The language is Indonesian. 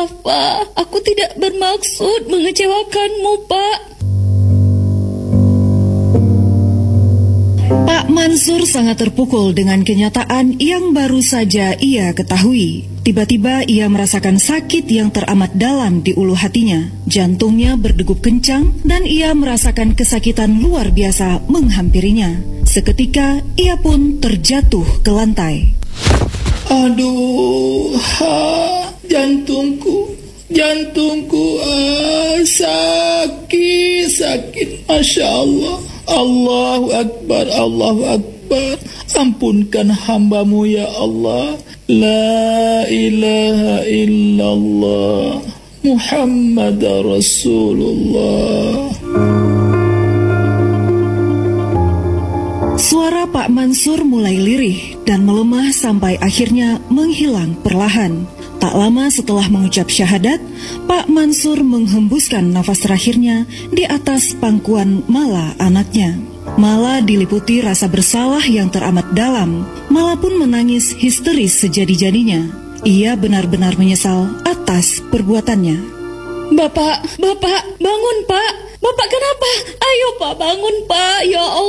Maaf, Pak. Aku tidak bermaksud mengecewakanmu, Pak. Pak Mansur sangat terpukul dengan kenyataan yang baru saja ia ketahui. Tiba-tiba ia merasakan sakit yang teramat dalam di ulu hatinya. Jantungnya berdegup kencang dan ia merasakan kesakitan luar biasa menghampirinya. Seketika ia pun terjatuh ke lantai. Aduh, jantungku, sakit, Masya Allah. Allahu Akbar, Allahu Akbar. Ampunkan hamba-Mu ya Allah. La ilaha illallah Muhammad Rasulullah. Suara Pak Mansur mulai lirih dan melemah sampai akhirnya menghilang perlahan. Tak lama setelah mengucap syahadat, Pak Mansur menghembuskan nafas terakhirnya di atas pangkuan Mala anaknya. Mala diliputi rasa bersalah yang teramat dalam. Mala pun menangis histeris sejadi-jadinya. Ia benar-benar menyesal atas perbuatannya. Bapak, bangun, Pak. Bapak kenapa? Ayo, Pak, bangun, Pak. Ya Allah.